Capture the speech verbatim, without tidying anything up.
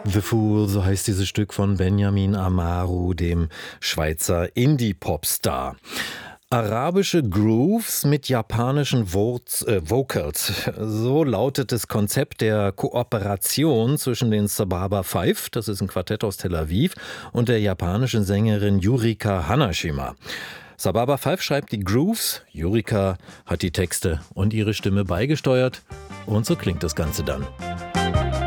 The Fool, so heißt dieses Stück von Benjamin Amaru, dem Schweizer Indie-Popstar. Arabische Grooves mit japanischen Voz, äh, Vocals. So lautet das Konzept der Kooperation zwischen den Sababa Five, das ist ein Quartett aus Tel Aviv, und der japanischen Sängerin Yurika Hanashima. Sababa Five schreibt die Grooves, Yurika hat die Texte und ihre Stimme beigesteuert und so klingt das Ganze dann.